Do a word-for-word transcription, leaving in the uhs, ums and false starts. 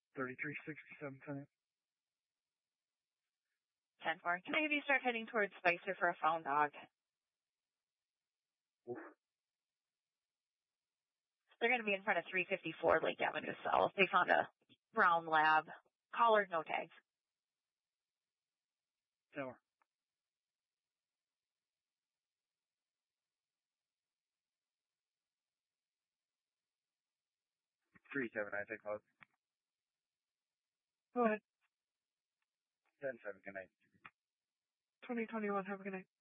thirty-three sixty-seven, ten. ten four. Can I have you start heading towards Spicer for a found dog? Oof. They're going to be in front of three fifty-four Lake Avenue South. They found a brown lab. Collared, no tags. Tower. three seven nine, take close. Go ahead. ten seven, good night. twenty twenty-one, have a good night.